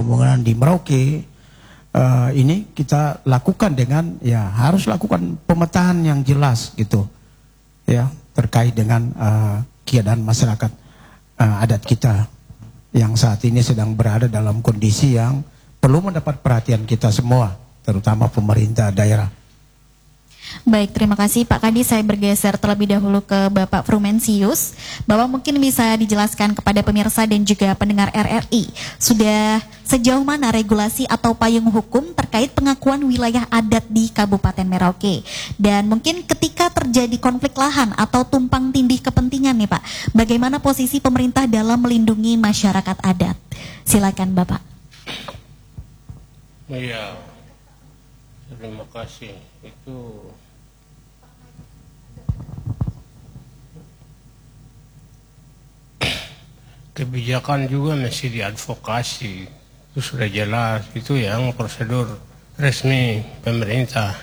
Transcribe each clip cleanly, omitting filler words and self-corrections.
pembangunan di Merauke ini kita lakukan dengan harus lakukan pemetaan yang jelas gitu ya terkait dengan keadaan masyarakat adat kita yang saat ini sedang berada dalam kondisi yang perlu mendapat perhatian kita semua, terutama pemerintah daerah. Baik, terima kasih Pak Kadi. Saya bergeser terlebih dahulu ke Bapak Frumensius, bahwa mungkin bisa dijelaskan kepada pemirsa dan juga pendengar RRI, sudah sejauh mana regulasi atau payung hukum terkait pengakuan wilayah adat di Kabupaten Merauke. Dan mungkin ketika terjadi konflik lahan atau tumpang tindih kepentingan nih Pak, bagaimana posisi pemerintah dalam melindungi masyarakat adat? Silakan Bapak. Iya, terima kasih. Itu kebijakan juga mesti diadvokasi, itu sudah jelas, itu yang prosedur resmi pemerintah.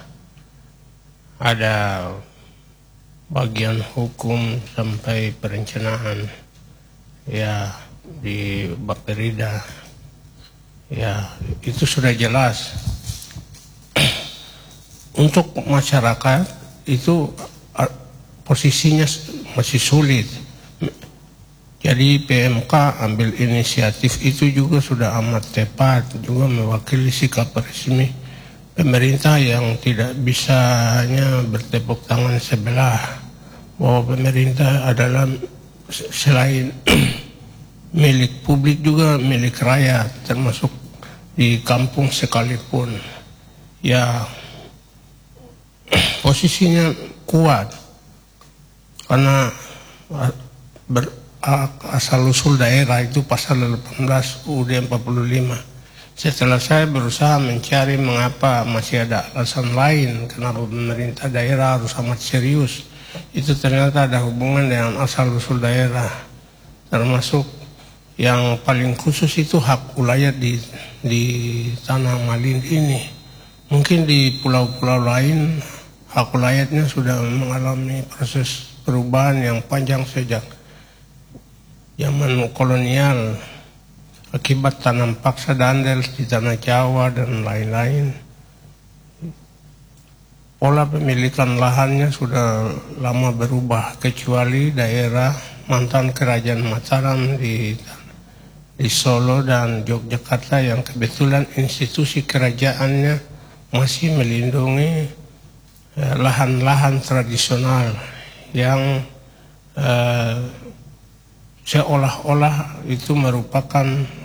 Ada bagian hukum sampai perencanaan ya di Bapperida, ya itu sudah jelas. Untuk masyarakat itu posisinya masih sulit. Jadi PMK ambil inisiatif itu juga sudah amat tepat, juga mewakili sikap resmi pemerintah yang tidak bisanya bertepuk tangan sebelah, bahwa pemerintah adalah selain milik publik juga milik rakyat, termasuk di kampung sekalipun. Ya posisinya kuat karena asal-usul daerah itu pasal 18 UUD 45. Setelah saya berusaha mencari mengapa masih ada alasan lain kenapa pemerintah daerah harus amat serius, itu ternyata ada hubungan dengan asal-usul daerah, termasuk yang paling khusus itu hak ulayat di Tanah Malin ini. Mungkin di pulau-pulau lain hak ulayatnya sudah mengalami proses perubahan yang panjang sejak zaman kolonial akibat tanam paksa dandel di tanah Jawa dan lain-lain. Pola pemilikan lahannya sudah lama berubah, kecuali daerah mantan kerajaan Mataram di Solo dan Yogyakarta yang kebetulan institusi kerajaannya masih melindungi lahan-lahan tradisional yang seolah-olah itu merupakan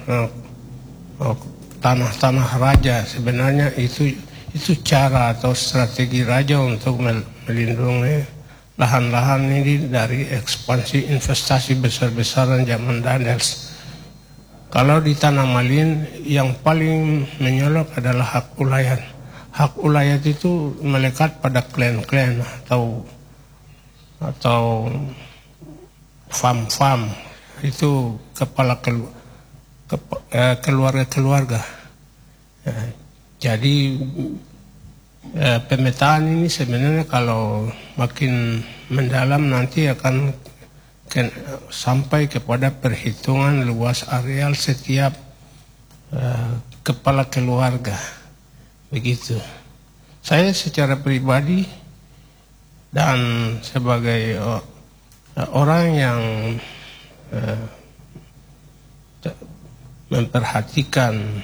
tanah-tanah raja. Sebenarnya itu cara atau strategi raja untuk melindungi lahan-lahan ini dari ekspansi investasi besar-besaran zaman Daniels. Kalau di Tanah Malin yang paling menyolok adalah hak ulayat. Hak ulayat itu melekat pada klan-klan atau fam-fam, itu kepala keluarga-keluarga. Jadi pemetaan ini sebenarnya kalau makin mendalam nanti akan sampai kepada perhitungan luas areal setiap kepala keluarga. Begitu. Saya secara pribadi dan sebagai orang yang memperhatikan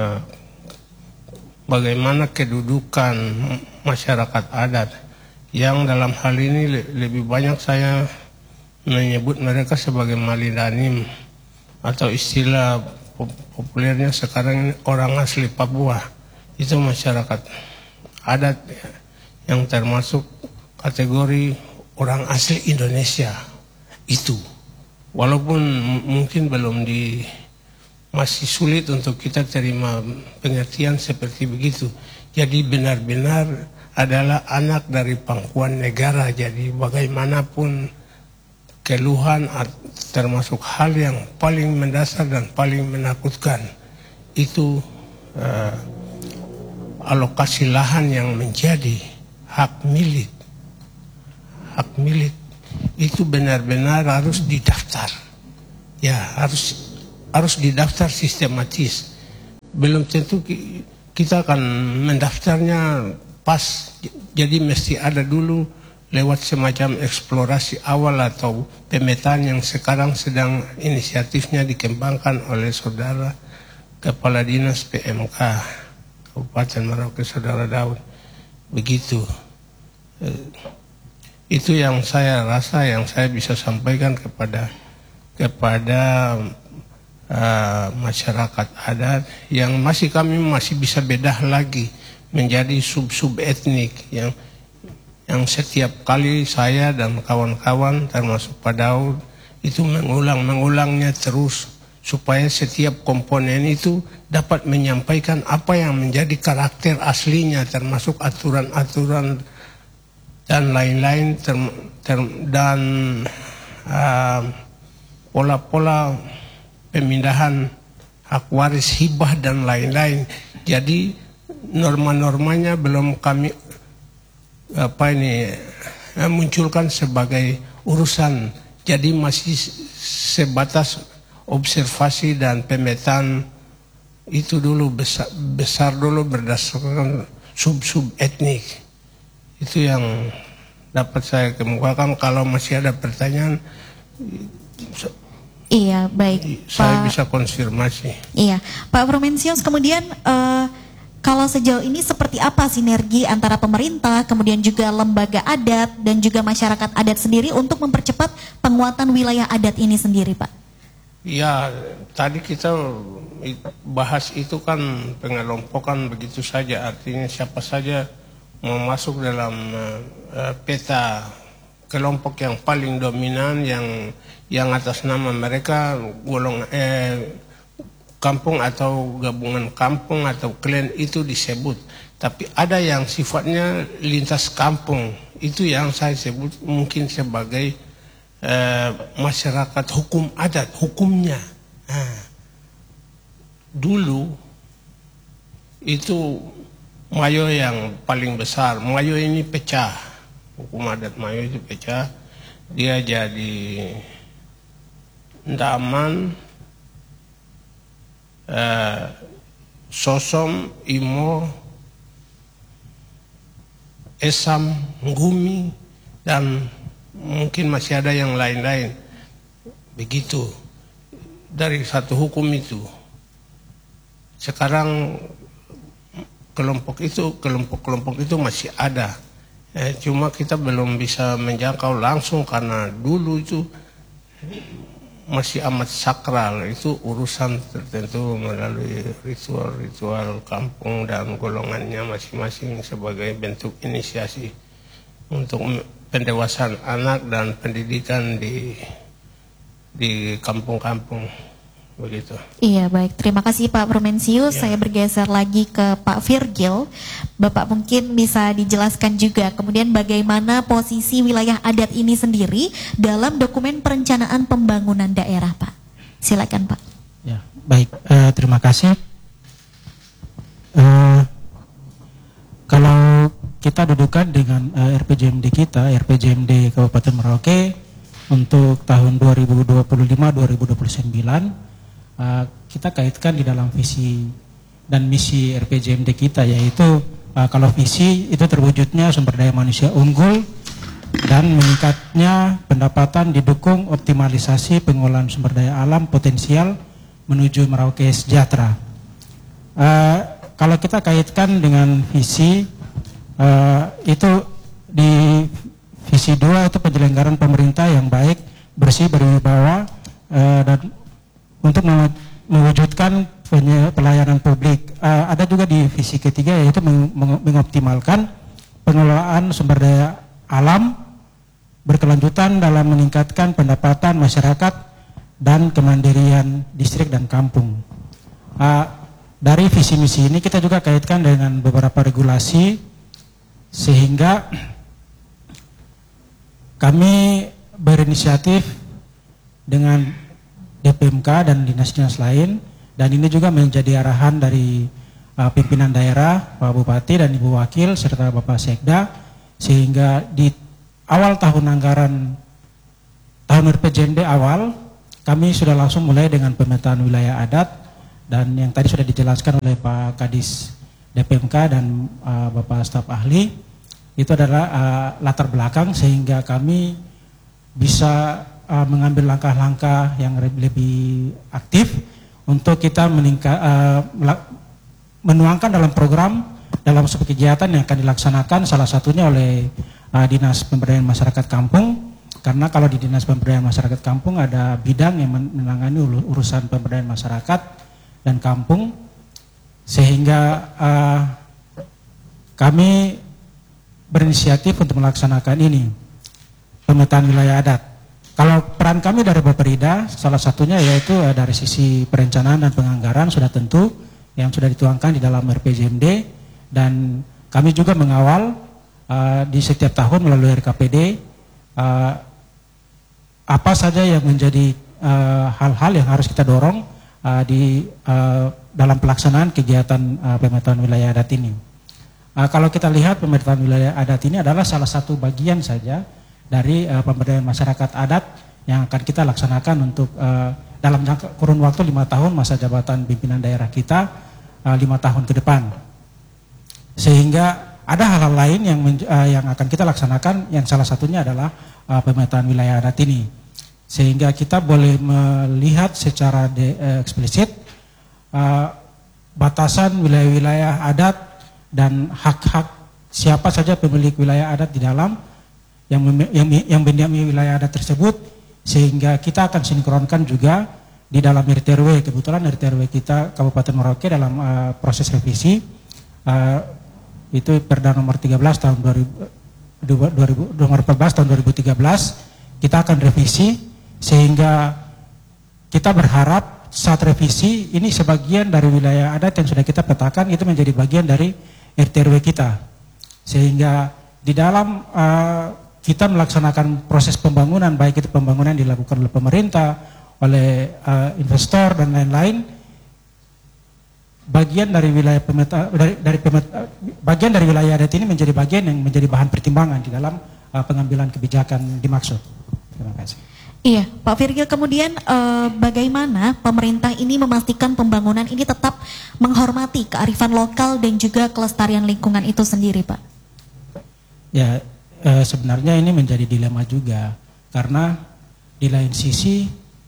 bagaimana kedudukan masyarakat adat, yang dalam hal ini lebih banyak saya menyebut mereka sebagai Malidanim, atau istilah populernya sekarang orang asli Papua. Itu masyarakat adat yang termasuk kategori orang asli Indonesia itu. Walaupun mungkin masih sulit untuk kita terima pengertian seperti begitu. Jadi benar-benar adalah anak dari pangkuan negara. Jadi bagaimanapun keluhan termasuk hal yang paling mendasar dan paling menakutkan itu alokasi lahan yang menjadi hak milik. Hak milik itu benar-benar harus didaftar. Ya, harus didaftar sistematis. belum tentu kita akan mendaftarnya pas. Jadi mesti ada dulu lewat semacam eksplorasi awal atau pemetaan yang sekarang sedang inisiatifnya dikembangkan oleh saudara Kepala Dinas PMK Kabupaten Merauke, Saudara Daud. Begitu. Itu yang saya rasa, yang saya bisa sampaikan kepada masyarakat adat yang kami masih bisa bedah lagi menjadi sub-sub etnik yang setiap kali saya dan kawan-kawan termasuk Pak Daud itu mengulangnya terus supaya setiap komponen itu dapat menyampaikan apa yang menjadi karakter aslinya, termasuk aturan-aturan dan lain-lain dan pola-pola pemindahan hak waris hibah dan lain-lain. Jadi norma-normanya belum kami munculkan sebagai urusan. Jadi masih sebatas observasi dan pemetaan itu dulu besar dulu berdasarkan sub-sub etnik. Itu yang dapat saya kemukakan. Kalau masih ada pertanyaan, iya, baik. Saya bisa konfirmasi. Iya, Pak Frumensius, kemudian kalau sejauh ini seperti apa sinergi antara pemerintah, kemudian juga lembaga adat dan juga masyarakat adat sendiri untuk mempercepat penguatan wilayah adat ini sendiri, Pak? Ya, tadi kita bahas itu kan pengelompokan begitu saja, artinya siapa saja mau masuk dalam peta kelompok yang paling dominan yang atas nama mereka kampung atau gabungan kampung atau klan itu disebut. Tapi ada yang sifatnya lintas kampung, itu yang saya sebut mungkin sebagai masyarakat hukum adat, hukumnya. Dulu itu Mayo yang paling besar. Mayo ini pecah, hukum adat Mayo itu pecah. Dia jadi Ndaman, Sosom, Imo, Esam, Ngumi, dan mungkin masih ada yang lain-lain. Begitu dari satu hukum itu. Sekarang kelompok-kelompok itu masih ada. Cuma kita belum bisa menjangkau langsung karena dulu itu masih amat sakral. Itu urusan tertentu melalui ritual-ritual kampung dan golongannya masing-masing sebagai bentuk inisiasi untuk pendewasaan anak dan pendidikan di kampung-kampung. Begitu. Iya, baik. Terima kasih Pak Frumensius. Ya. Saya bergeser lagi ke Pak Virgil. Bapak mungkin bisa dijelaskan juga kemudian bagaimana posisi wilayah adat ini sendiri dalam dokumen perencanaan pembangunan daerah, Pak. Silakan, Pak. Ya, baik. Terima kasih. Kalau kita dudukan dengan RPJMD kita, RPJMD Kabupaten Merauke untuk tahun 2025-2029, kita kaitkan di dalam visi dan misi RPJMD kita, yaitu kalau visi itu terwujudnya sumber daya manusia unggul dan meningkatnya pendapatan didukung optimalisasi pengolahan sumber daya alam potensial menuju Merauke sejahtera. Kalau kita kaitkan dengan visi itu di visi 2 itu penyelenggaraan pemerintah yang baik, bersih, berwibawa dan untuk mewujudkan pelayanan publik. Ada juga di visi ketiga, yaitu mengoptimalkan pengelolaan sumber daya alam berkelanjutan dalam meningkatkan pendapatan masyarakat dan kemandirian distrik dan kampung. Dari visi misi ini kita juga kaitkan dengan beberapa regulasi sehingga kami berinisiatif dengan DPMK dan dinas-dinas lain, dan ini juga menjadi arahan dari pimpinan daerah, Pak Bupati dan Ibu Wakil serta Bapak Sekda, sehingga di awal tahun anggaran tahun RPJMD awal kami sudah langsung mulai dengan pemetaan wilayah adat Dan yang tadi sudah dijelaskan oleh Pak Kadis DPMK dan Bapak staf ahli, itu adalah latar belakang sehingga kami bisa mengambil langkah-langkah yang lebih aktif untuk kita menuangkan dalam program, dalam sebuah kegiatan yang akan dilaksanakan salah satunya oleh Dinas Pemberdayaan Masyarakat Kampung. Karena kalau di Dinas Pemberdayaan Masyarakat Kampung ada bidang yang menangani urusan pemberdayaan masyarakat dan kampung, sehingga kami berinisiatif untuk melaksanakan ini, pemetaan wilayah adat. Kalau peran kami dari Baperida, salah satunya yaitu dari sisi perencanaan dan penganggaran sudah tentu yang sudah dituangkan di dalam RPJMD, dan kami juga mengawal di setiap tahun melalui RKPD apa saja yang menjadi hal-hal yang harus kita dorong dalam pelaksanaan kegiatan pemetaan wilayah adat ini. Kalau kita lihat pemetaan wilayah adat ini adalah salah satu bagian saja dari pemberdayaan masyarakat adat yang akan kita laksanakan untuk dalam kurun waktu 5 tahun masa jabatan pimpinan daerah kita 5 tahun ke depan. Sehingga ada hal-hal lain yang akan kita laksanakan, yang salah satunya adalah pemetaan wilayah adat ini. Sehingga kita boleh melihat secara eksplisit batasan wilayah-wilayah adat dan hak-hak siapa saja pemilik wilayah adat di dalam yang mendiami wilayah adat tersebut, sehingga kita akan sinkronkan juga di dalam RT/RW. Kebetulan RT/RW kita Kabupaten Merauke dalam proses revisi itu Perda nomor 13 tahun 2014 tahun 2013 kita akan revisi, sehingga kita berharap saat revisi ini sebagian dari wilayah adat yang sudah kita petakan itu menjadi bagian dari RT/RW kita, sehingga di dalam kita melaksanakan proses pembangunan, baik itu pembangunan dilakukan oleh pemerintah, oleh investor dan lain-lain, bagian dari wilayah bagian dari wilayah adat ini menjadi bagian yang menjadi bahan pertimbangan di dalam pengambilan kebijakan dimaksud. Terima kasih. Iya, Pak Virgil, kemudian bagaimana pemerintah ini memastikan pembangunan ini tetap menghormati kearifan lokal dan juga kelestarian lingkungan itu sendiri, Pak? Ya, sebenarnya ini menjadi dilema juga, karena di lain sisi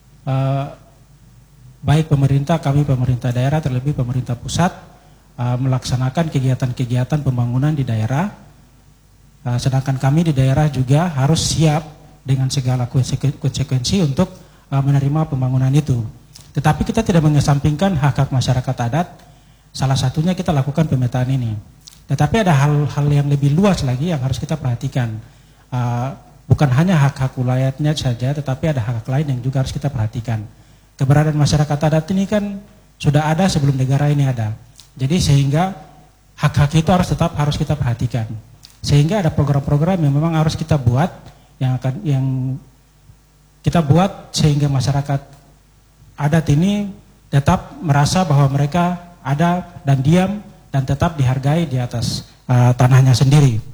baik pemerintah, kami pemerintah daerah, terlebih pemerintah pusat melaksanakan kegiatan-kegiatan pembangunan di daerah, sedangkan kami di daerah juga harus siap dengan segala konsekuensi untuk menerima pembangunan itu. Tetapi kita tidak mengesampingkan hak-hak masyarakat adat, salah satunya kita lakukan pemetaan ini. Tetapi ada hal-hal yang lebih luas lagi yang harus kita perhatikan. Bukan hanya hak-hak wilayahnya saja, tetapi ada hak-hak lain yang juga harus kita perhatikan. Keberadaan masyarakat adat ini kan sudah ada sebelum negara ini ada. Jadi sehingga hak-hak itu harus kita perhatikan. Sehingga ada program-program yang memang harus kita buat, yang kita buat sehingga masyarakat adat ini tetap merasa bahwa mereka ada dan diam dan tetap dihargai di atas tanahnya sendiri.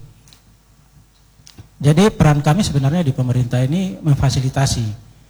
Jadi peran kami sebenarnya di pemerintah ini memfasilitasi.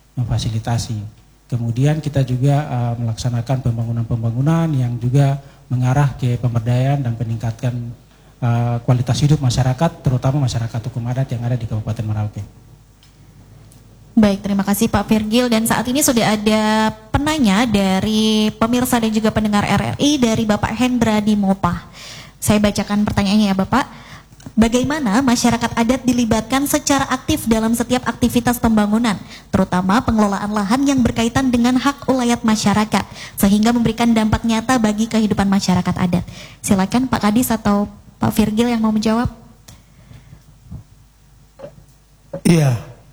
Kemudian kita juga melaksanakan pembangunan-pembangunan yang juga mengarah ke pemberdayaan dan peningkatan kualitas hidup masyarakat, terutama masyarakat hukum adat yang ada di Kabupaten Merauke. Baik, terima kasih Pak Virgil. Dan saat ini sudah ada penanya dari pemirsa dan juga pendengar RRI dari Bapak Hendra di Mopah. Saya bacakan pertanyaannya ya Bapak. Bagaimana masyarakat adat dilibatkan secara aktif dalam setiap aktivitas pembangunan, terutama pengelolaan lahan yang berkaitan dengan hak ulayat masyarakat, sehingga memberikan dampak nyata bagi kehidupan masyarakat adat? Silakan Pak Kadis atau Pak Virgil yang mau menjawab. Iya,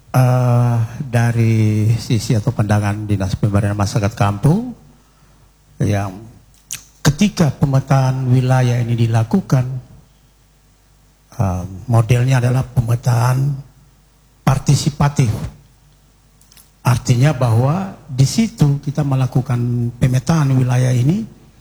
dari sisi atau pandangan Dinas Pemberdayaan Masyarakat Kampung, yang ketika pemetaan wilayah ini dilakukan, modelnya adalah pemetaan partisipatif. Artinya bahwa di situ kita melakukan pemetaan wilayah ini,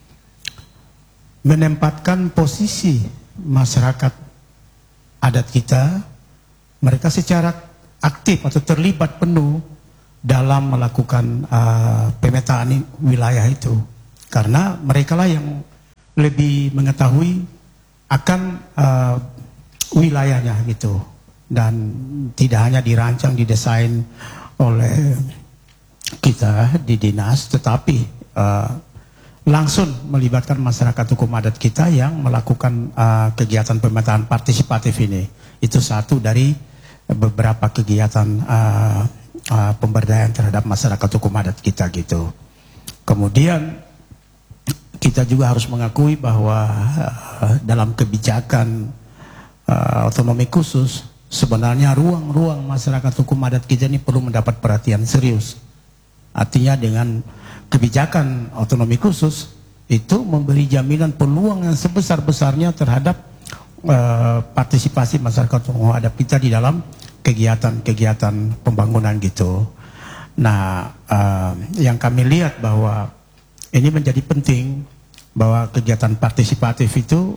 menempatkan posisi masyarakat adat kita, mereka secara aktif atau terlibat penuh dalam melakukan pemetaan wilayah itu. karena mereka lah yang lebih mengetahui akan wilayahnya gitu, dan tidak hanya dirancang didesain oleh kita di dinas, tetapi langsung melibatkan masyarakat hukum adat kita yang melakukan kegiatan pemetaan partisipatif ini. Itu satu dari beberapa kegiatan pemberdayaan terhadap masyarakat hukum adat kita gitu. Kemudian kita juga harus mengakui bahwa dalam kebijakan otonomi khusus, sebenarnya ruang-ruang masyarakat hukum adat kita ini perlu mendapat perhatian serius. Artinya dengan kebijakan otonomi khusus itu memberi jaminan peluang yang sebesar-besarnya terhadap partisipasi masyarakat hukum adat kita di dalam kegiatan-kegiatan pembangunan gitu. Nah, yang kami lihat bahwa ini menjadi penting, bahwa kegiatan partisipatif itu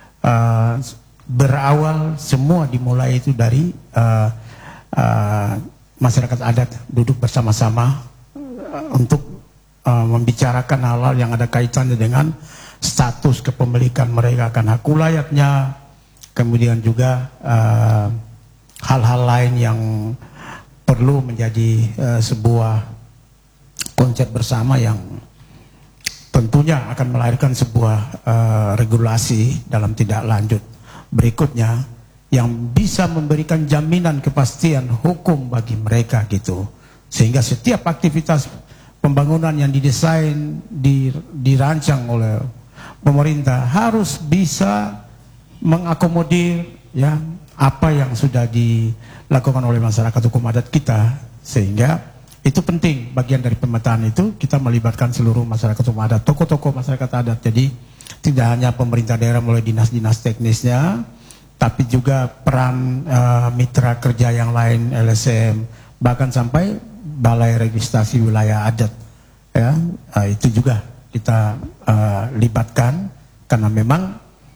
berawal semua dimulai itu dari masyarakat adat duduk bersama-sama untuk membicarakan hal-hal yang ada kaitannya dengan status kepemilikan mereka akan hak wilayahnya, kemudian juga hal-hal lain yang perlu menjadi sebuah konsep bersama yang tentunya akan melahirkan sebuah regulasi dalam tindak lanjut berikutnya yang bisa memberikan jaminan kepastian hukum bagi mereka gitu, sehingga setiap aktivitas pembangunan yang didesain, dirancang oleh pemerintah harus bisa mengakomodir ya apa yang sudah dilakukan oleh masyarakat hukum adat kita, sehingga itu penting. Bagian dari pemetaan itu kita melibatkan seluruh masyarakat hukum adat, tokoh-tokoh masyarakat adat. Jadi tidak hanya pemerintah daerah melalui dinas-dinas teknisnya, tapi juga peran mitra kerja yang lain, LSM, bahkan sampai balai registrasi wilayah adat ya, itu juga kita libatkan, karena memang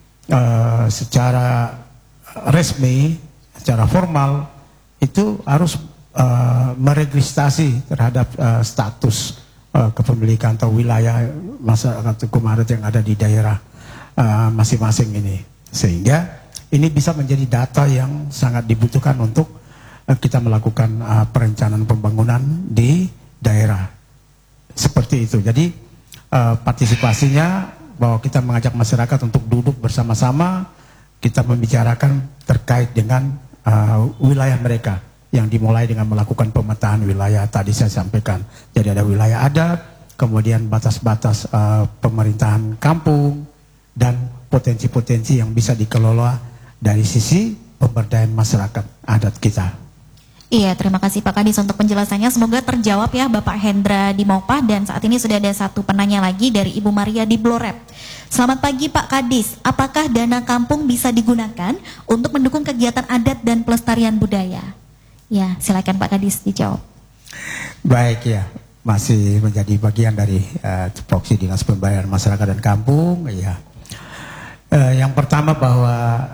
secara resmi, secara formal itu harus meregistrasi terhadap status kepemilikan atau wilayah masyarakat hukum adat yang ada di daerah masing-masing ini, sehingga ini bisa menjadi data yang sangat dibutuhkan untuk kita melakukan perencanaan pembangunan di daerah seperti itu. Jadi partisipasinya bahwa kita mengajak masyarakat untuk duduk bersama-sama, kita membicarakan terkait dengan wilayah mereka yang dimulai dengan melakukan pemetaan wilayah tadi saya sampaikan. Jadi ada wilayah adat, kemudian batas-batas pemerintahan kampung, dan potensi-potensi yang bisa dikelola dari sisi pemberdayaan masyarakat adat kita. Iya, terima kasih Pak Kadis untuk penjelasannya. Semoga terjawab ya Bapak Hendra di Mopah. Dan saat ini sudah ada satu penanya lagi dari Ibu Maria di Blorep. Selamat pagi Pak Kadis, apakah dana kampung bisa digunakan untuk mendukung kegiatan adat dan pelestarian budaya? Ya, silakan Pak Kadis dijawab. Baik ya, masih menjadi bagian dari tupoksi Dinas Pemberdayaan Masyarakat dan Kampung. Ya, yang pertama bahwa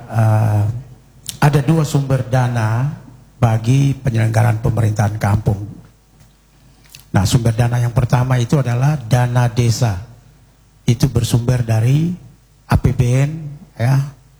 ada dua sumber dana bagi penyelenggaraan pemerintahan kampung. Nah, sumber dana yang pertama itu adalah dana desa. Itu bersumber dari APBN ya.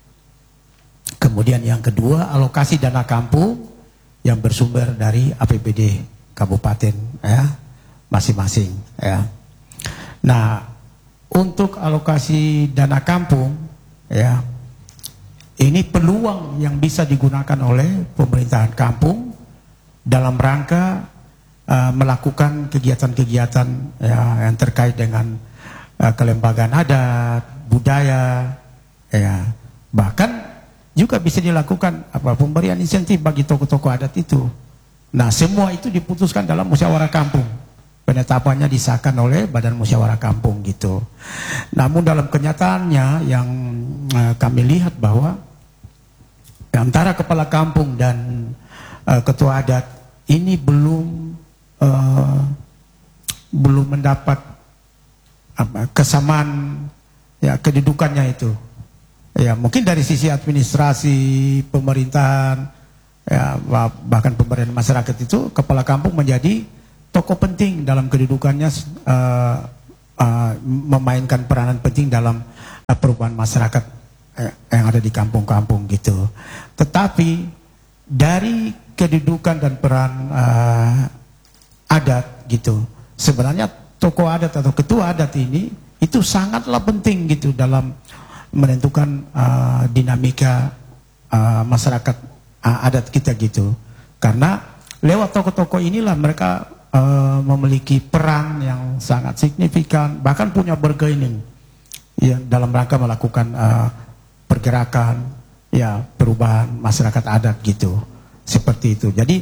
Kemudian yang kedua, alokasi dana kampung yang bersumber dari APBD kabupaten ya, masing-masing ya. Nah, untuk alokasi dana kampung ya, ini peluang yang bisa digunakan oleh pemerintahan kampung dalam rangka melakukan kegiatan-kegiatan ya, yang terkait dengan kelembagaan adat, budaya, ya. Bahkan juga bisa dilakukan pemberian insentif bagi tokoh-tokoh adat itu. Nah, semua itu diputuskan dalam musyawarah kampung. Penetapannya disahkan oleh Badan Musyawarah Kampung gitu. Namun dalam kenyataannya yang kami lihat bahwa antara kepala kampung dan ketua adat ini belum mendapat kesamaan ya kedudukannya itu. Ya, mungkin dari sisi administrasi pemerintahan ya, bahkan pemberdayaan masyarakat itu kepala kampung menjadi tokoh penting dalam kedudukannya memainkan peranan penting dalam perubahan masyarakat yang ada di kampung-kampung gitu. Tetapi dari kedudukan dan peran adat gitu, sebenarnya tokoh adat atau ketua adat ini itu sangatlah penting gitu dalam menentukan dinamika masyarakat adat kita gitu. Karena lewat tokoh-tokoh inilah mereka memiliki peran yang sangat signifikan, bahkan punya bargaining ya, dalam rangka melakukan pergerakan ya perubahan masyarakat adat gitu, seperti itu. Jadi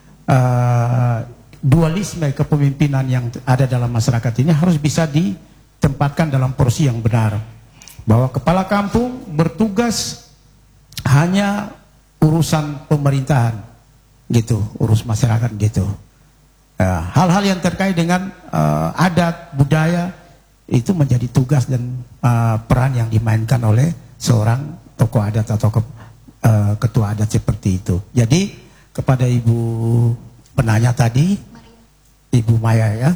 dualisme kepemimpinan yang ada dalam masyarakat ini harus bisa ditempatkan dalam porsi yang benar, bahwa kepala kampung bertugas hanya urusan pemerintahan gitu, urus masyarakat gitu. Hal-hal yang terkait dengan adat, budaya itu menjadi tugas dan peran yang dimainkan oleh seorang tokoh adat atau ketua adat seperti itu. Jadi kepada Ibu penanya tadi, Ibu Maya ya,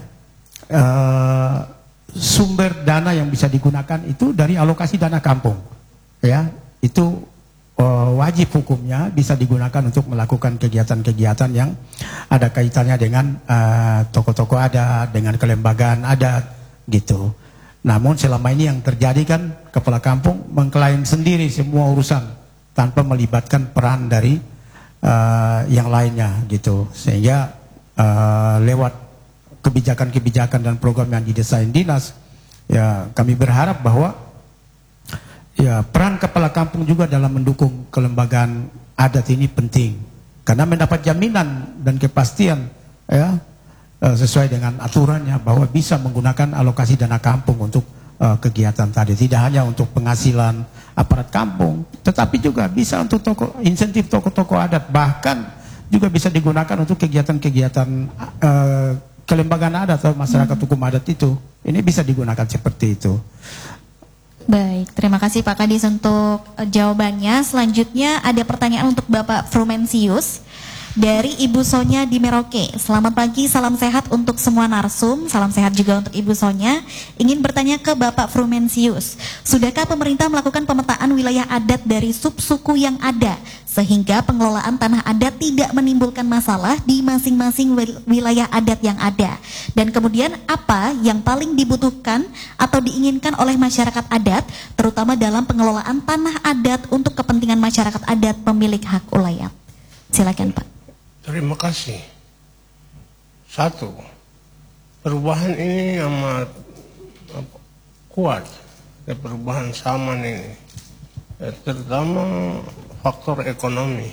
sumber dana yang bisa digunakan itu dari alokasi dana kampung, ya itu wajib hukumnya bisa digunakan untuk melakukan kegiatan-kegiatan yang ada kaitannya dengan tokoh-tokoh adat, dengan kelembagaan adat gitu. Namun selama ini yang terjadi kan kepala kampung mengklaim sendiri semua urusan tanpa melibatkan peran dari yang lainnya gitu, sehingga lewat kebijakan-kebijakan dan program yang didesain dinas ya kami berharap bahwa ya peran kepala kampung juga dalam mendukung kelembagaan adat ini penting, karena mendapat jaminan dan kepastian ya sesuai dengan aturannya bahwa bisa menggunakan alokasi dana kampung untuk kegiatan tadi, tidak hanya untuk penghasilan aparat kampung, tetapi juga bisa untuk insentif tokoh-tokoh adat, bahkan juga bisa digunakan untuk kegiatan-kegiatan kelembagaan adat atau masyarakat hukum adat itu. Ini bisa digunakan seperti itu. Baik, terima kasih Pak Kadis untuk jawabannya. Selanjutnya ada pertanyaan untuk Bapak Frumensius dari Ibu Sonya di Merauke. Selamat pagi, salam sehat untuk semua narsum. Salam sehat juga untuk Ibu Sonya. Ingin bertanya ke Bapak Frumensius, sudahkah pemerintah melakukan pemetaan wilayah adat dari subsuku yang ada, sehingga pengelolaan tanah adat tidak menimbulkan masalah di masing-masing wilayah adat yang ada? Dan kemudian apa yang paling dibutuhkan atau diinginkan oleh masyarakat adat, terutama dalam pengelolaan tanah adat untuk kepentingan masyarakat adat pemilik hak ulayat? Silakan Pak. Terima kasih. Satu, perubahan ini amat kuat, perubahan zaman ini, terutama faktor ekonomi,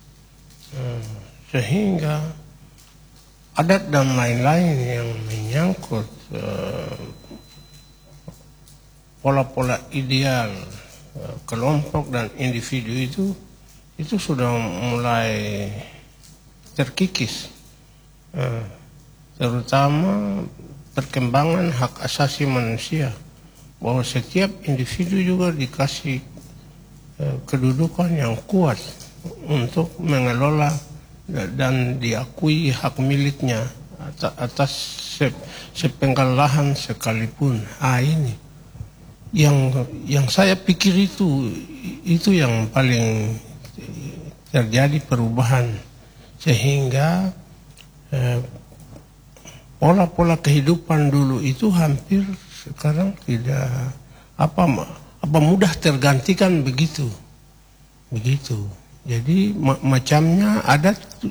sehingga adat dan lain-lain yang menyangkut pola-pola ideal kelompok dan individu itu sudah mulai terkikis, terutama perkembangan hak asasi manusia, bahwa setiap individu juga dikasih kedudukan yang kuat untuk mengelola dan diakui hak miliknya atas sepenggal lahan sekalipun. Ini yang saya pikir itu yang paling terjadi perubahan, sehingga pola-pola kehidupan dulu itu hampir sekarang tidak mudah tergantikan begitu. Jadi macamnya adat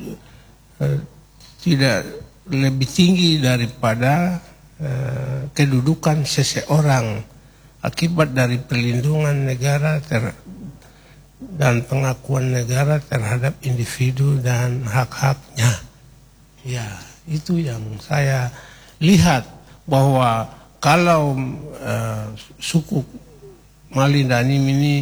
tidak lebih tinggi daripada kedudukan seseorang akibat dari perlindungan negara dan pengakuan negara terhadap individu dan hak-haknya. Ya, itu yang saya lihat, bahwa kalau suku Malindanim ini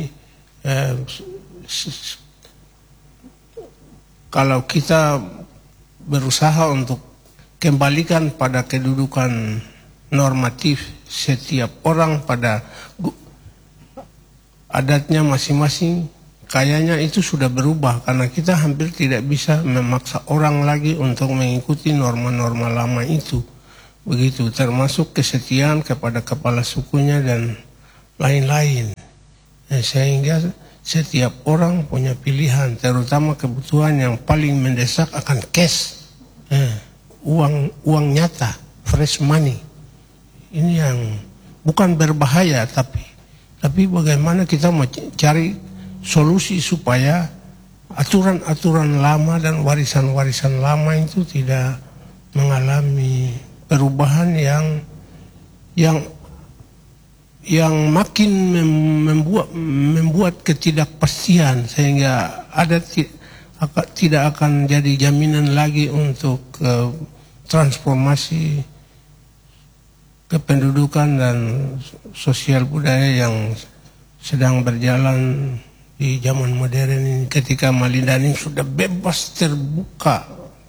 kalau kita berusaha untuk kembalikan pada kedudukan normatif setiap orang pada adatnya masing-masing, kayaknya itu sudah berubah, karena kita hampir tidak bisa memaksa orang lagi untuk mengikuti norma-norma lama itu. begitu, termasuk kesetiaan kepada kepala sukunya dan lain-lain. Sehingga setiap orang punya pilihan, terutama kebutuhan yang paling mendesak akan cash, uang nyata, fresh money. Ini yang bukan berbahaya, tapi bagaimana kita mau cari solusi supaya aturan-aturan lama dan warisan-warisan lama itu tidak mengalami perubahan yang makin membuat ketidakpastian, sehingga tidak akan jadi jaminan lagi untuk transformasi kependudukan dan sosial budaya yang sedang berjalan di zaman modern ini, ketika Malindaning sudah bebas terbuka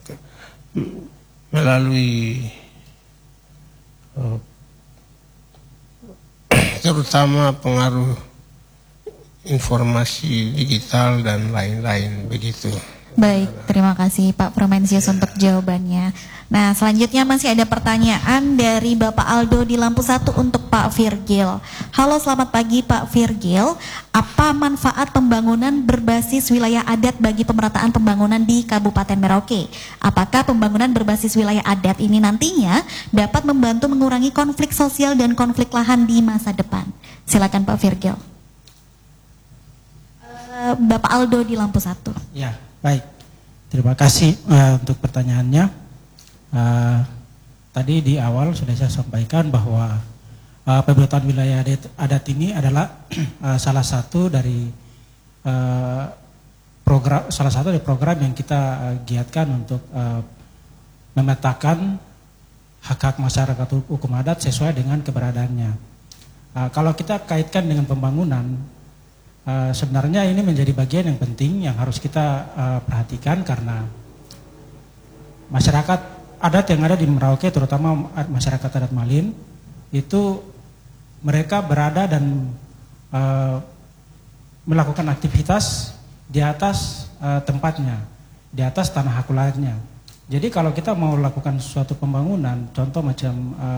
melalui terutama pengaruh informasi digital dan lain-lain, begitu. Baik, terima kasih Pak Frumensius untuk jawabannya. Nah, selanjutnya masih ada pertanyaan dari Bapak Aldo di Lampu 1 untuk Pak Virgil. Halo, selamat pagi Pak Virgil. Apa manfaat pembangunan berbasis wilayah adat bagi pemerataan pembangunan di Kabupaten Merauke? Apakah pembangunan berbasis wilayah adat ini nantinya dapat membantu mengurangi konflik sosial dan konflik lahan di masa depan? Silakan Pak Virgil. Bapak Aldo di Lampu 1. Ya, baik. Terima kasih untuk pertanyaannya. Tadi di awal sudah saya sampaikan bahwa pemerataan wilayah adat ini adalah salah satu dari program yang kita giatkan untuk memetakan hak-hak masyarakat hukum adat sesuai dengan keberadaannya. Kalau kita kaitkan dengan pembangunan, sebenarnya ini menjadi bagian yang penting yang harus kita perhatikan, karena masyarakat adat yang ada di Merauke, terutama masyarakat adat Malin, itu mereka berada dan melakukan aktivitas di atas tempatnya, di atas tanah hak wilayahnya. Jadi kalau kita mau lakukan suatu pembangunan, contoh macam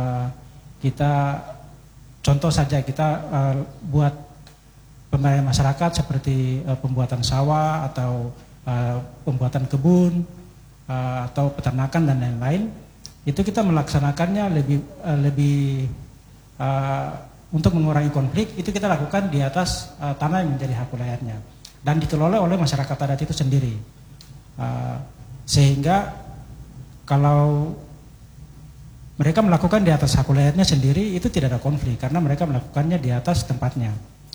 contoh saja kita buat pemberdayaan masyarakat seperti pembuatan sawah atau pembuatan kebun atau peternakan dan lain-lain, itu kita melaksanakannya lebih untuk mengurangi konflik, itu kita lakukan di atas tanah yang menjadi hak wilayahnya dan dikelola oleh masyarakat adat itu sendiri, sehingga kalau mereka melakukan di atas hak wilayahnya sendiri itu tidak ada konflik karena mereka melakukannya di atas tempatnya,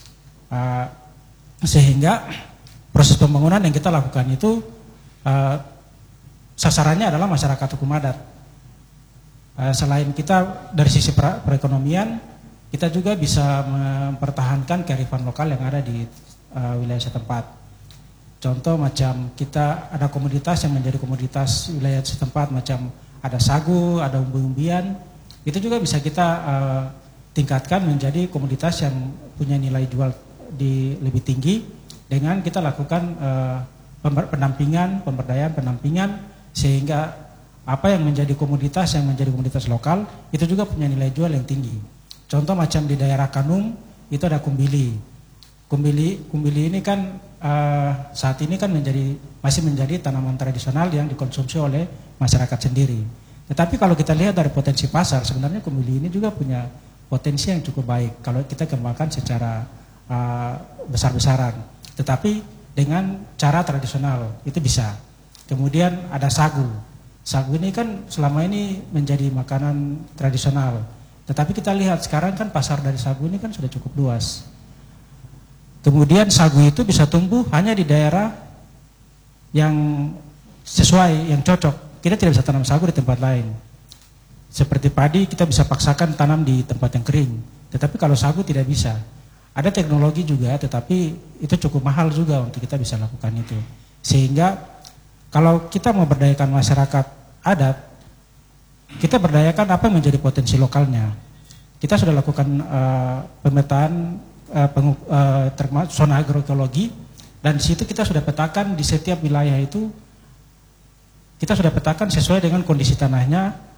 sehingga proses pembangunan yang kita lakukan itu sasarannya adalah masyarakat hukum adat. Selain kita dari sisi perekonomian, kita juga bisa mempertahankan kearifan lokal yang ada di wilayah setempat. Contoh macam kita ada komoditas yang menjadi komoditas wilayah setempat, macam ada sagu, ada umbi-umbian, itu juga bisa kita tingkatkan menjadi komoditas yang punya nilai jual lebih tinggi dengan kita lakukan pendampingan, pemberdayaan, pendampingan, sehingga apa yang menjadi komoditas lokal itu juga punya nilai jual yang tinggi. Contoh macam di daerah Kanum itu ada kumbili. Kumbili ini kan saat ini kan masih menjadi tanaman tradisional yang dikonsumsi oleh masyarakat sendiri. Tetapi kalau kita lihat dari potensi pasar, sebenarnya kumbili ini juga punya potensi yang cukup baik kalau kita kembangkan secara besar-besaran. Tetapi dengan cara tradisional itu bisa. Kemudian ada sagu. Sagu ini kan selama ini menjadi makanan tradisional. Tetapi kita lihat sekarang kan pasar dari sagu ini kan sudah cukup luas. Kemudian sagu itu bisa tumbuh hanya di daerah yang sesuai, yang cocok. Kita tidak bisa tanam sagu di tempat lain. Seperti padi kita bisa paksakan tanam di tempat yang kering. Tetapi kalau sagu tidak bisa. Ada teknologi juga, tetapi itu cukup mahal juga untuk kita bisa lakukan itu. Sehingga kalau kita mau berdayakan masyarakat adat, kita berdayakan apa yang menjadi potensi lokalnya. Kita sudah lakukan pemetaan zona agroekologi, dan di situ kita sudah petakan di setiap wilayah itu, kita sudah petakan sesuai dengan kondisi tanahnya,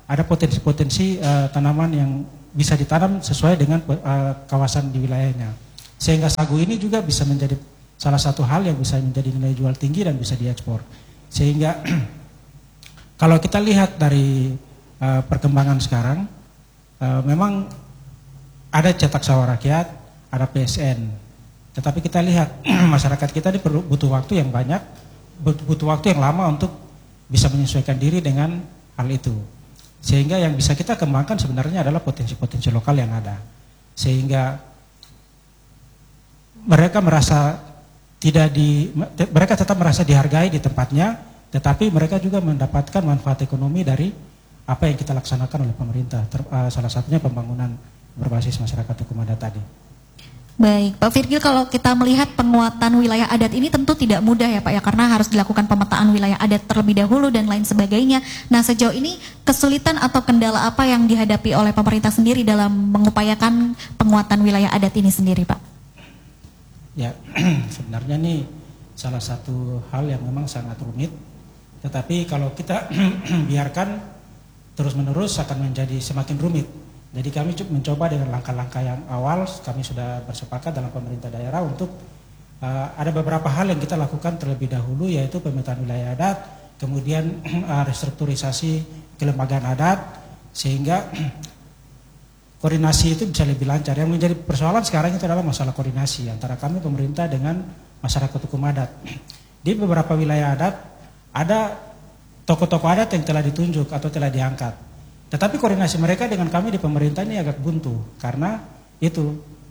ada potensi-potensi tanaman yang bisa ditanam sesuai dengan kawasan di wilayahnya. Sehingga sagu ini juga bisa menjadi salah satu hal yang bisa menjadi nilai jual tinggi dan bisa diekspor. Sehingga kalau kita lihat dari perkembangan sekarang, memang ada cetak sawah rakyat, ada PSN. Tetapi kita lihat masyarakat kita ini butuh waktu yang banyak, butuh waktu yang lama untuk bisa menyesuaikan diri dengan hal itu. Sehingga yang bisa kita kembangkan sebenarnya adalah potensi-potensi lokal yang ada. Sehingga mereka mereka tetap merasa dihargai di tempatnya, tetapi mereka juga mendapatkan manfaat ekonomi dari apa yang kita laksanakan oleh pemerintah. Salah satunya pembangunan berbasis masyarakat hukum adat tadi. Baik, Pak Virgil, kalau kita melihat penguatan wilayah adat ini tentu tidak mudah ya Pak ya, karena harus dilakukan pemetaan wilayah adat terlebih dahulu dan lain sebagainya. Nah, sejauh ini kesulitan atau kendala apa yang dihadapi oleh pemerintah sendiri dalam mengupayakan penguatan wilayah adat ini sendiri, Pak? Ya, sebenarnya ini salah satu hal yang memang sangat rumit, tetapi kalau kita biarkan terus-menerus akan menjadi semakin rumit. Jadi kami mencoba dengan langkah-langkah yang awal, kami sudah bersepakat dalam pemerintah daerah untuk ada beberapa hal yang kita lakukan terlebih dahulu, yaitu pemetaan wilayah adat, kemudian restrukturisasi kelembagaan adat, sehingga koordinasi itu bisa lebih lancar. Yang menjadi persoalan sekarang itu adalah masalah koordinasi antara kami pemerintah dengan masyarakat hukum adat. Di beberapa wilayah adat ada tokoh-tokoh adat yang telah ditunjuk atau telah diangkat. Tetapi koordinasi mereka dengan kami di pemerintah ini agak buntu, karena itu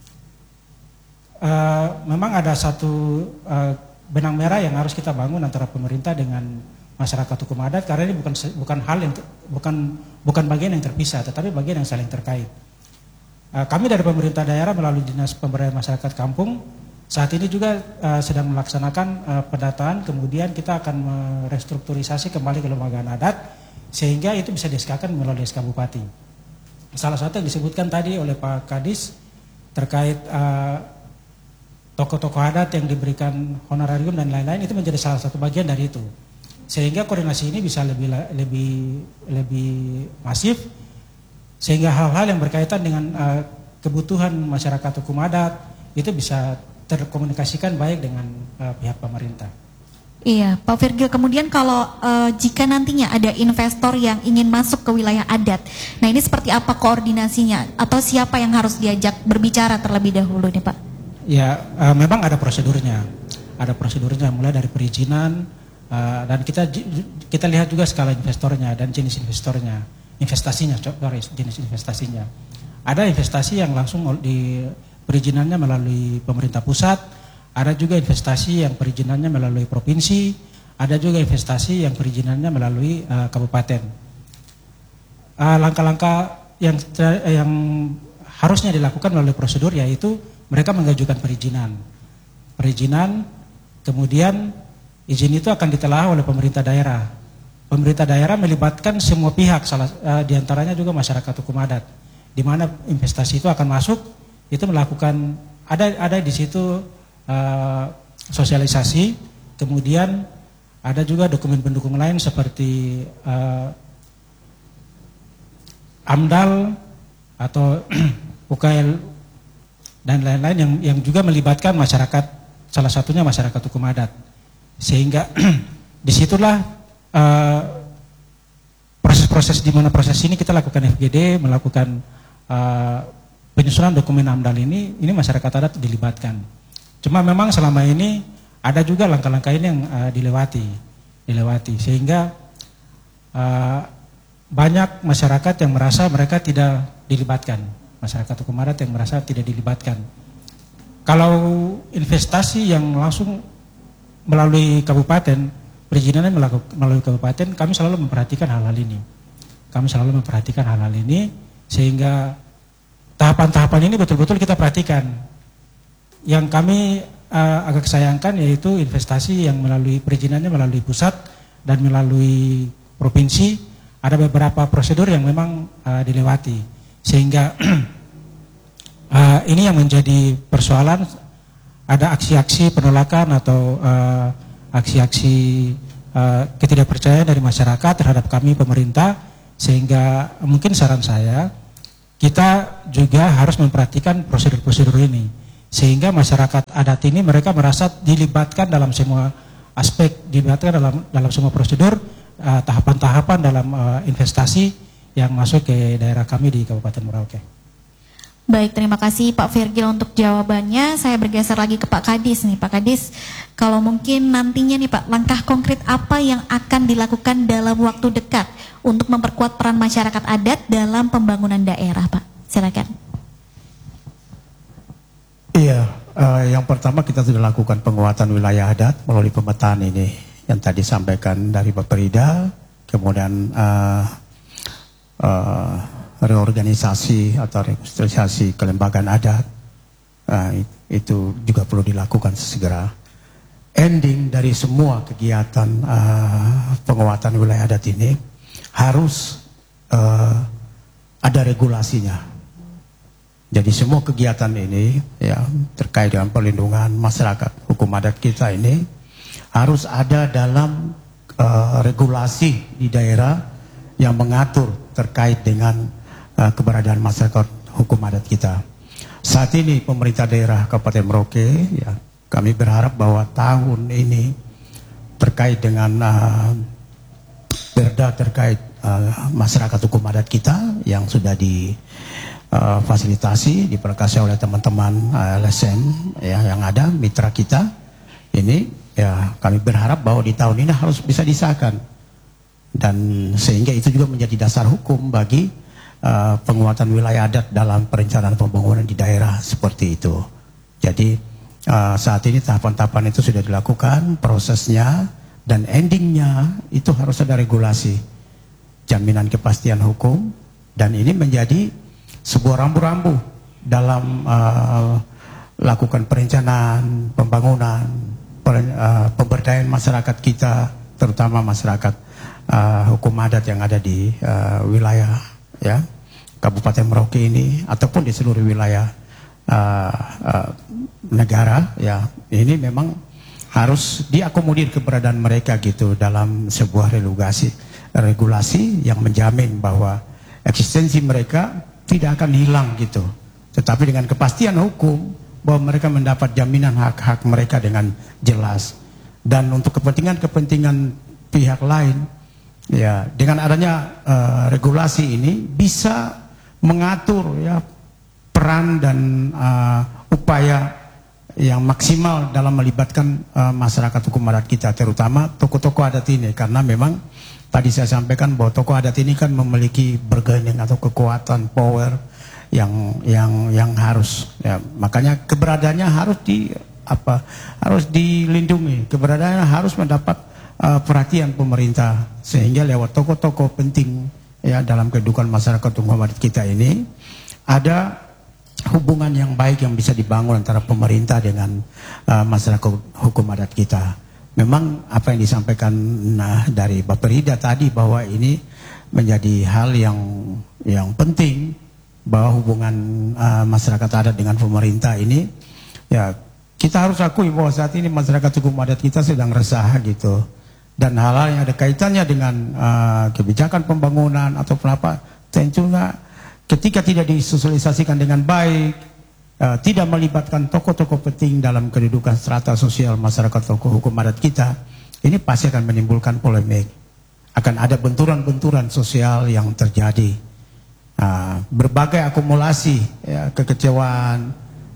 memang ada satu benang merah yang harus kita bangun antara pemerintah dengan masyarakat hukum adat, karena ini bukan hal yang bukan bagian yang terpisah, tetapi bagian yang saling terkait. Kami dari pemerintah daerah melalui Dinas Pemberdayaan Masyarakat Kampung saat ini juga sedang melaksanakan pendataan, kemudian kita akan merestrukturisasi kembali kelembagaan adat, sehingga itu bisa di-SK-kan melalui SK Bupati. Salah satu yang disebutkan tadi oleh Pak Kadis terkait tokoh-tokoh adat yang diberikan honorarium dan lain-lain, itu menjadi salah satu bagian dari itu. Sehingga koordinasi ini bisa lebih masif, sehingga hal-hal yang berkaitan dengan kebutuhan masyarakat hukum adat itu bisa terkomunikasikan baik dengan pihak pemerintah. Iya, Pak Virgil, kemudian kalau jika nantinya ada investor yang ingin masuk ke wilayah adat, nah ini seperti apa koordinasinya atau siapa yang harus diajak berbicara terlebih dahulu nih Pak? Ya, memang ada prosedurnya mulai dari perizinan dan kita lihat juga skala investornya dan jenis investasinya. Ada investasi yang langsung di perizinannya melalui pemerintah pusat. Ada juga investasi yang perizinannya melalui provinsi, ada juga investasi yang perizinannya melalui kabupaten. Langkah-langkah yang harusnya dilakukan melalui prosedur yaitu mereka mengajukan perizinan, kemudian izin itu akan ditelaah oleh pemerintah daerah. Pemerintah daerah melibatkan semua pihak, diantaranya juga masyarakat hukum adat, di mana investasi itu akan masuk, itu melakukan ada di situ sosialisasi, kemudian ada juga dokumen pendukung lain seperti AMDAL atau UKL dan lain-lain yang juga melibatkan masyarakat, salah satunya masyarakat hukum adat, sehingga disitulah proses-proses di mana proses ini kita lakukan FGD, melakukan penyusunan dokumen AMDAL ini masyarakat adat dilibatkan. Cuma memang selama ini ada juga langkah-langkah ini yang dilewati, sehingga banyak masyarakat yang merasa mereka tidak dilibatkan, masyarakat hukum adat yang merasa tidak dilibatkan. Kalau investasi yang langsung melalui kabupaten, perizinannya melalui kabupaten, kami selalu memperhatikan hal-hal ini, sehingga tahapan-tahapan ini betul-betul kita perhatikan. Yang kami agak sayangkan yaitu investasi yang melalui perizinannya melalui pusat dan melalui provinsi, ada beberapa prosedur yang memang dilewati, sehingga ini yang menjadi persoalan. Ada aksi-aksi penolakan atau aksi-aksi ketidakpercayaan dari masyarakat terhadap kami pemerintah, Sehingga mungkin saran saya, kita juga harus memperhatikan prosedur-prosedur ini. Sehingga masyarakat adat ini mereka merasa dilibatkan dalam semua aspek, dilibatkan dalam semua prosedur, tahapan-tahapan dalam investasi yang masuk ke daerah kami di Kabupaten Merauke. Baik, terima kasih Pak Virgil untuk jawabannya. Saya bergeser lagi ke Pak Kadis nih. Pak Kadis, kalau mungkin nantinya nih Pak, langkah konkret apa yang akan dilakukan dalam waktu dekat untuk memperkuat peran masyarakat adat dalam pembangunan daerah, Pak? Silakan. Iya, yang pertama kita sudah lakukan penguatan wilayah adat melalui pemetaan ini yang tadi sampaikan dari Pak Perida, kemudian reorganisasi atau restrukturisasi kelembagaan adat, itu juga perlu dilakukan segera. Ending dari semua kegiatan penguatan wilayah adat ini harus ada regulasinya. Jadi semua kegiatan ini ya terkait dengan perlindungan masyarakat hukum adat kita ini harus ada dalam regulasi di daerah yang mengatur terkait dengan keberadaan masyarakat hukum adat kita. Saat ini pemerintah daerah Kabupaten Merauke, ya, kami berharap bahwa tahun ini terkait dengan perda terkait masyarakat hukum adat kita yang sudah difasilitasi, diperkasi oleh teman-teman LSM ya, yang ada mitra kita ini, ya kami berharap bahwa di tahun ini harus bisa disahkan dan sehingga itu juga menjadi dasar hukum bagi penguatan wilayah adat dalam perencanaan pembangunan di daerah seperti itu. Jadi saat ini tahapan-tahapan itu sudah dilakukan, prosesnya dan endingnya itu harus ada regulasi, jaminan kepastian hukum, dan ini menjadi sebuah rambu-rambu dalam lakukan perencanaan pembangunan, pemberdayaan masyarakat kita, terutama masyarakat hukum adat yang ada di wilayah ya Kabupaten Merauke ini ataupun di seluruh wilayah negara ya. Ini memang harus diakomodir keberadaan mereka gitu dalam sebuah regulasi yang menjamin bahwa eksistensi mereka tidak akan hilang gitu, tetapi dengan kepastian hukum bahwa mereka mendapat jaminan hak-hak mereka dengan jelas. Dan untuk kepentingan pihak lain ya, dengan adanya regulasi ini bisa mengatur ya peran dan upaya yang maksimal dalam melibatkan masyarakat hukum adat kita, terutama tokoh-tokoh adat ini, karena memang tadi saya sampaikan bahwa tokoh adat ini kan memiliki bargaining atau kekuatan power yang harus ya, makanya keberadaannya harus dilindungi, keberadaannya harus mendapat perhatian pemerintah, sehingga lewat tokoh-tokoh penting ya dalam kehidupan masyarakat hukum adat kita ini ada hubungan yang baik yang bisa dibangun antara pemerintah dengan masyarakat hukum adat kita. Memang apa yang disampaikan dari Bapak Rida tadi bahwa ini menjadi hal yang penting, bahwa hubungan masyarakat adat dengan pemerintah ini ya kita harus akui bahwa saat ini masyarakat hukum adat kita sedang resah gitu. Dan hal-hal yang ada kaitannya dengan kebijakan pembangunan atau apa, tentunya ketika tidak disosialisasikan dengan baik, tidak melibatkan tokoh-tokoh penting dalam kedudukan strata sosial masyarakat hukum adat kita, ini pasti akan menimbulkan polemik. Akan ada benturan-benturan sosial yang terjadi. Berbagai akumulasi ya, kekecewaan,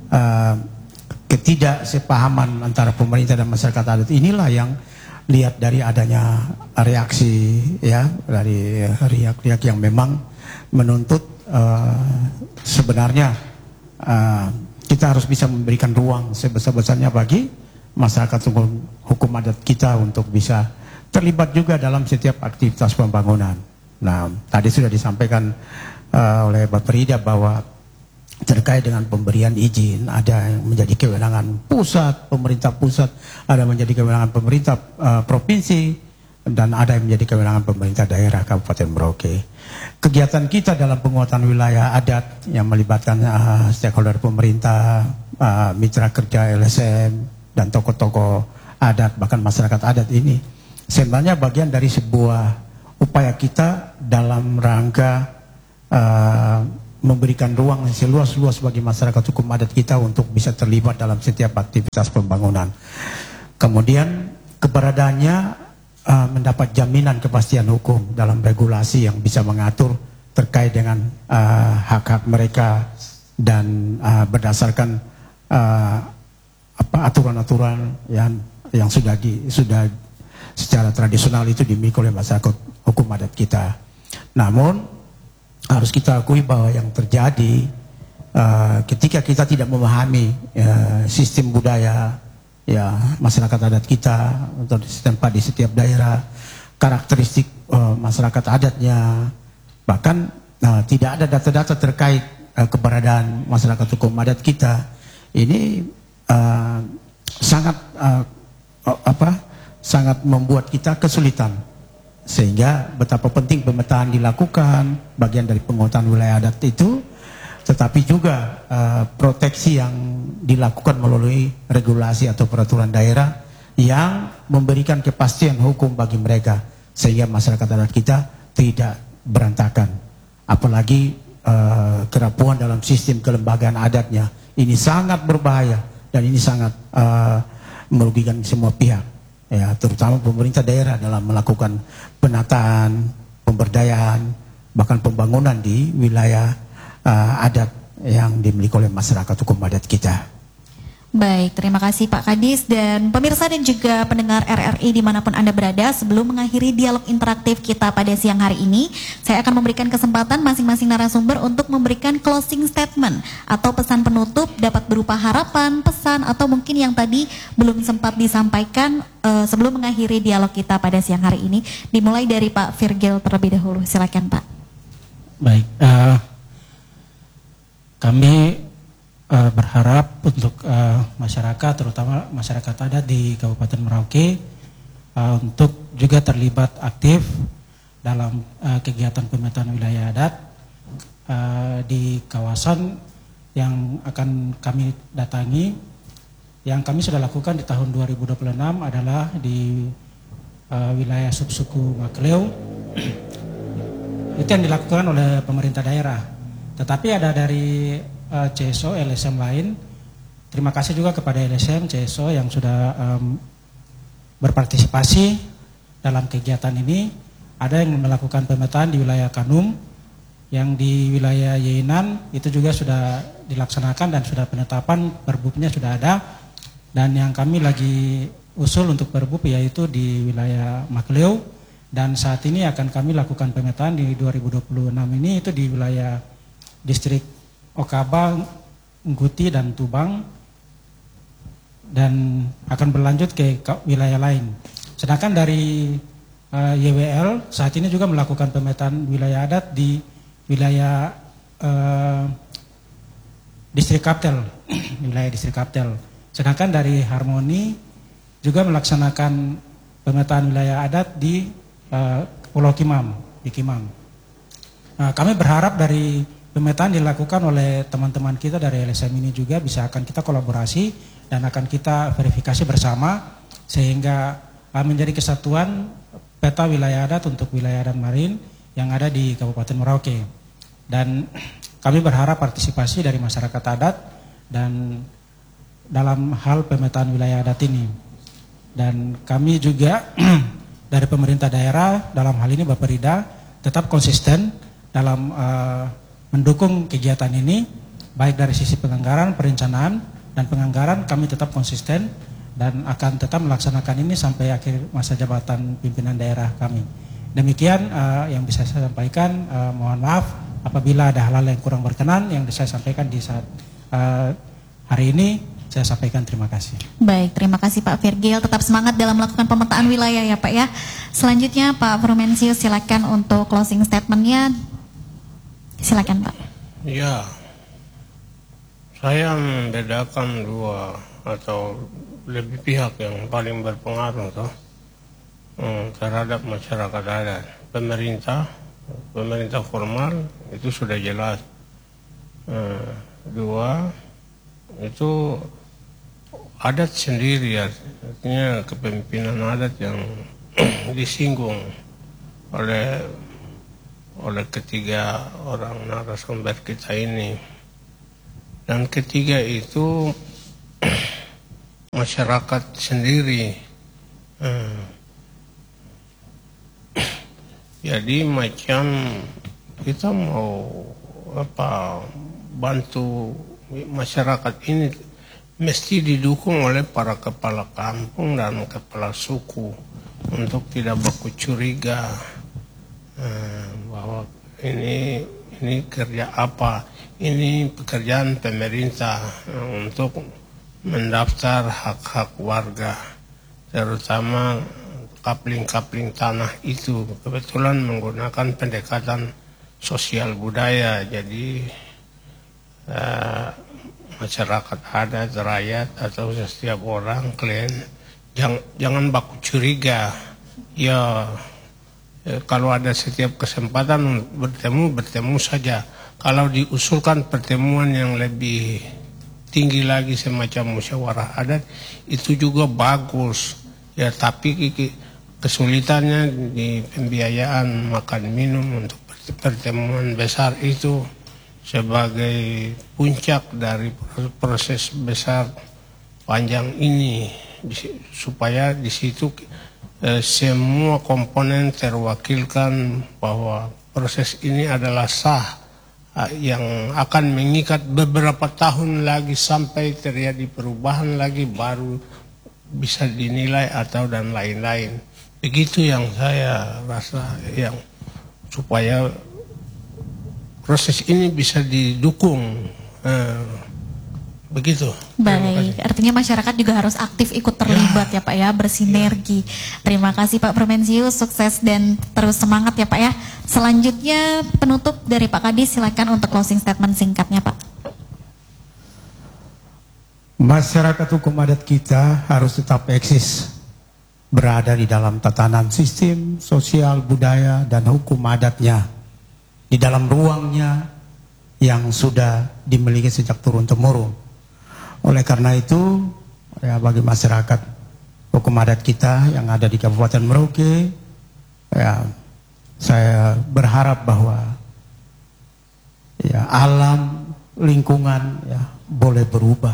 ketidaksepahaman antara pemerintah dan masyarakat adat inilah yang lihat dari adanya reaksi ya, dari riak-riak yang memang menuntut sebenarnya kita harus bisa memberikan ruang sebesar-besarnya bagi masyarakat hukum adat kita untuk bisa terlibat juga dalam setiap aktivitas pembangunan. Nah, tadi sudah disampaikan oleh Bapak Rida bahwa terkait dengan pemberian izin ada yang menjadi kewenangan pusat, pemerintah pusat, ada menjadi kewenangan pemerintah provinsi, dan ada yang menjadi kewenangan pemerintah daerah Kabupaten Merauke. Kegiatan kita dalam penguatan wilayah adat yang melibatkan stakeholder pemerintah, mitra kerja LSM, dan tokoh-tokoh adat, bahkan masyarakat adat ini sebenarnya bagian dari sebuah upaya kita dalam rangka memberikan ruang yang seluas-luas bagi masyarakat hukum adat kita untuk bisa terlibat dalam setiap aktivitas pembangunan. Kemudian keberadaannya mendapat jaminan kepastian hukum dalam regulasi yang bisa mengatur terkait dengan hak-hak mereka dan berdasarkan aturan-aturan yang sudah secara tradisional itu dimiliki oleh masyarakat hukum adat kita. Namun harus kita akui bahwa yang terjadi ketika kita tidak memahami sistem budaya masyarakat adat kita atau setempat di setiap daerah, karakteristik masyarakat adatnya, bahkan tidak ada data-data terkait keberadaan masyarakat hukum adat kita, ini sangat membuat kita kesulitan. Sehingga betapa penting pemetaan dilakukan, bagian dari penguatan wilayah adat itu, tetapi juga proteksi yang dilakukan melalui regulasi atau peraturan daerah yang memberikan kepastian hukum bagi mereka, sehingga masyarakat adat kita tidak berantakan. Apalagi kerapuhan dalam sistem kelembagaan adatnya, ini sangat berbahaya dan ini sangat merugikan semua pihak. Ya, terutama pemerintah daerah dalam melakukan penataan, pemberdayaan, bahkan pembangunan di wilayah adat yang dimiliki oleh masyarakat hukum adat kita. Baik, terima kasih Pak Kadis dan pemirsa dan juga pendengar RRI dimanapun Anda berada. Sebelum mengakhiri dialog interaktif kita pada siang hari ini, saya akan memberikan kesempatan masing-masing narasumber untuk memberikan closing statement atau pesan penutup, dapat berupa harapan, pesan, atau mungkin yang tadi belum sempat disampaikan sebelum mengakhiri dialog kita pada siang hari ini. Dimulai dari Pak Virgil terlebih dahulu, silakan Pak. Baik, kami berharap untuk masyarakat, terutama masyarakat adat di Kabupaten Merauke, untuk juga terlibat aktif dalam kegiatan pemetaan wilayah adat di kawasan yang akan kami datangi. Yang kami sudah lakukan di tahun 2026 adalah di wilayah subsuku Makleo. Itu yang dilakukan oleh pemerintah daerah. Tetapi ada dari CSO, LSM lain. Terima kasih juga kepada LSM, CSO yang sudah berpartisipasi dalam kegiatan ini. Ada yang melakukan pemetaan di wilayah Kanum, yang di wilayah Yeinan itu juga sudah dilaksanakan dan sudah penetapan perbubnya sudah ada. Dan yang kami lagi usul untuk perbub yaitu di wilayah Makleo, dan saat ini akan kami lakukan pemetaan di 2026 ini itu di wilayah distrik Okaba, Ngguti, dan Tubang, dan akan berlanjut ke wilayah lain. Sedangkan dari YWL saat ini juga melakukan pemetaan wilayah adat di wilayah distrik Kaptel, wilayah distrik Kaptel. Sedangkan dari Harmoni juga melaksanakan pemetaan wilayah adat di Pulau Kimam, di Kimam. Nah, kami berharap dari pemetaan dilakukan oleh teman-teman kita dari LSM ini juga bisa akan kita kolaborasi dan akan kita verifikasi bersama sehingga menjadi kesatuan peta wilayah adat untuk wilayah adat marin yang ada di Kabupaten Merauke. Dan kami berharap partisipasi dari masyarakat adat dan dalam hal pemetaan wilayah adat ini. Dan kami juga dari pemerintah daerah dalam hal ini Bapak Rida tetap konsisten dalam mendukung kegiatan ini, baik dari sisi penganggaran, perencanaan, dan penganggaran kami tetap konsisten dan akan tetap melaksanakan ini sampai akhir masa jabatan pimpinan daerah kami. Demikian yang bisa saya sampaikan, mohon maaf apabila ada hal-hal yang kurang berkenan yang saya sampaikan di saat hari ini, saya sampaikan terima kasih. Baik, terima kasih Pak Virgil, tetap semangat dalam melakukan pemetaan wilayah ya Pak ya. Selanjutnya Pak Frumensius silakan untuk closing statement-nya. Silakan Pak. Ya, saya membedakan dua atau lebih pihak yang paling berpengaruh terhadap masyarakat adat. Pemerintah formal itu sudah jelas. Dua itu adat sendiri, artinya kepemimpinan adat yang disinggung oleh ketiga orang narasumber kita ini. Dan ketiga itu masyarakat sendiri. Jadi macam kita mau bantu masyarakat ini mesti didukung oleh para kepala kampung dan kepala suku untuk tidak baku curiga bahwa ini kerja apa, ini pekerjaan pemerintah untuk mendaftar hak-hak warga, terutama kapling-kapling tanah itu kebetulan menggunakan pendekatan sosial budaya. Jadi masyarakat adat, rakyat atau setiap orang klien jangan baku curiga. Ya kalau ada setiap kesempatan bertemu saja. Kalau diusulkan pertemuan yang lebih tinggi lagi semacam musyawarah adat itu juga bagus. Ya tapi kesulitannya di pembiayaan makan minum untuk pertemuan besar itu sebagai puncak dari proses besar panjang ini, supaya di situ semua komponen terwakilkan bahwa proses ini adalah sah, yang akan mengikat beberapa tahun lagi sampai terjadi perubahan lagi baru bisa dinilai atau dan lain-lain. Begitu yang saya rasa, yang supaya proses ini bisa didukung. Begitu. Baik, artinya masyarakat juga harus aktif ikut terlibat ya Pak ya, bersinergi. Terima kasih Pak Frumensius, sukses dan terus semangat ya Pak ya. Selanjutnya penutup dari Pak Kadis, silakan untuk closing statement singkatnya Pak. Masyarakat hukum adat kita harus tetap eksis, berada di dalam tatanan sistem sosial, budaya, dan hukum adatnya, di dalam ruangnya yang sudah dimiliki sejak turun-temurun. Oleh karena itu, ya, bagi masyarakat hukum adat kita yang ada di Kabupaten Merauke, ya, saya berharap bahwa ya, alam lingkungan ya, boleh berubah,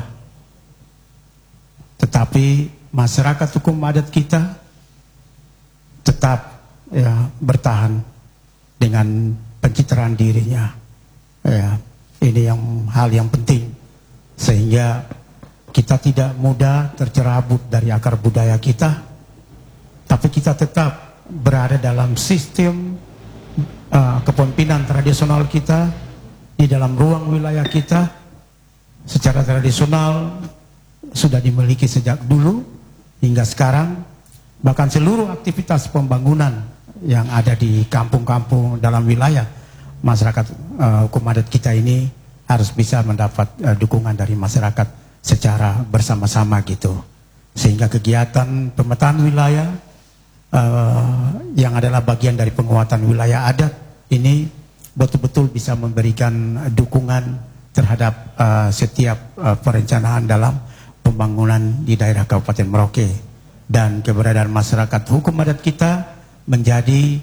tetapi masyarakat hukum adat kita tetap ya, bertahan dengan pencitraan dirinya. Ya, ini hal yang penting, sehingga kita tidak mudah tercerabut dari akar budaya kita, tapi kita tetap berada dalam sistem kepemimpinan tradisional kita, di dalam ruang wilayah kita secara tradisional sudah dimiliki sejak dulu hingga sekarang. Bahkan seluruh aktivitas pembangunan yang ada di kampung-kampung dalam wilayah masyarakat hukum adat kita ini harus bisa mendapat dukungan dari masyarakat secara bersama-sama gitu, sehingga kegiatan pemetaan wilayah yang adalah bagian dari penguatan wilayah adat ini betul-betul bisa memberikan dukungan terhadap setiap perencanaan dalam pembangunan di daerah Kabupaten Merauke, dan keberadaan masyarakat hukum adat kita menjadi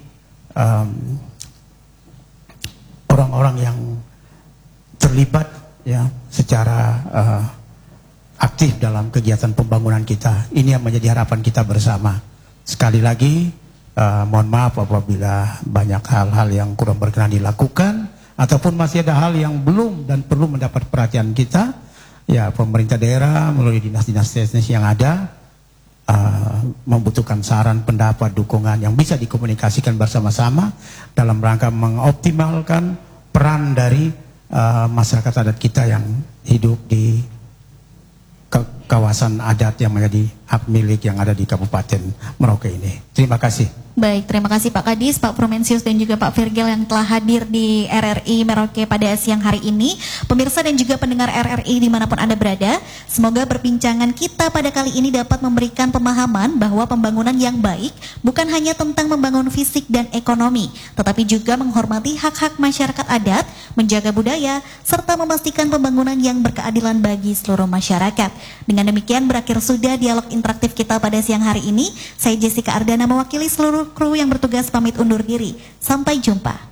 orang-orang yang terlibat ya secara aktif dalam kegiatan pembangunan kita. Ini yang menjadi harapan kita bersama. Sekali lagi mohon maaf apabila banyak hal-hal yang kurang berkenan dilakukan ataupun masih ada hal yang belum dan perlu mendapat perhatian kita. Ya, pemerintah daerah melalui dinas-dinas teknis yang ada membutuhkan saran, pendapat, dukungan yang bisa dikomunikasikan bersama-sama dalam rangka mengoptimalkan peran dari masyarakat adat kita yang hidup di kawasan adat yang menjadi hak milik yang ada di Kabupaten Merauke ini. Terima kasih. Baik, terima kasih Pak Kadis, Pak Frumensius dan juga Pak Virgil yang telah hadir di RRI Merauke pada siang hari ini. Pemirsa dan juga pendengar RRI dimanapun Anda berada, semoga perbincangan kita pada kali ini dapat memberikan pemahaman bahwa pembangunan yang baik bukan hanya tentang membangun fisik dan ekonomi, tetapi juga menghormati hak-hak masyarakat adat, menjaga budaya, serta memastikan pembangunan yang berkeadilan bagi seluruh masyarakat. Dengan Dengan demikian berakhir sudah dialog interaktif kita pada siang hari ini. Saya Jessica Ardana mewakili seluruh kru yang bertugas pamit undur diri. Sampai jumpa.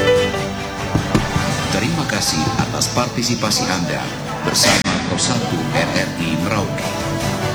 Terima kasih atas partisipasi Anda bersama 01